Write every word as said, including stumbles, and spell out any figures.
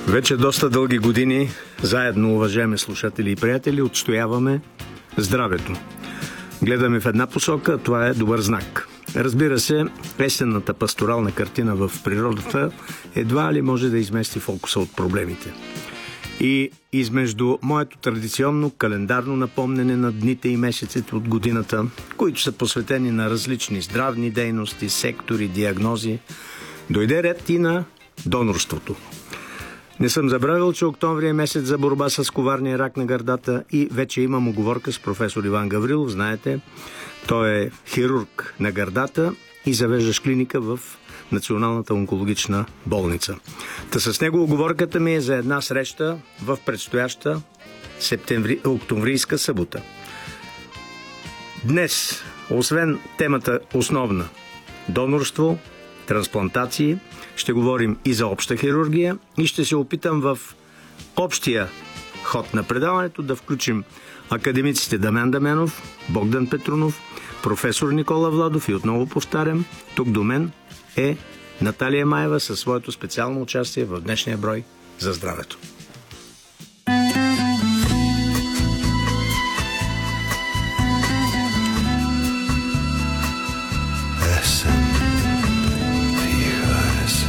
Вече доста дълги години заедно, уважаеми слушатели и приятели, отстояваме здравето. Гледаме в една посока, това е добър знак. Разбира се, есенната пасторална картина в природата едва ли може да измести фокуса от проблемите. И измежду моето традиционно календарно напомнене на дните и месеците от годината, които са посветени на различни здравни дейности, сектори, диагнози, дойде ред и на донорството. Не съм забравил, че октомври е месец за борба с коварния рак на гърдата и вече имам уговорка с професор Иван Гаврилов. Знаете, той е хирург на гърдата и завеждащ клиника в Националната онкологична болница. Та с него уговорката ми е за една среща в предстояща септември... октомврийска събота. Днес, освен темата основна донорство, трансплантации, ще говорим и за обща хирургия и ще се опитам в общия ход на предаването да включим академиците Дамян Дамянов, Богдан Петрунов, професор Никола Владов и отново повтарям, тук до мен е Наталия Маева със своето специално участие в днешния брой за здравето.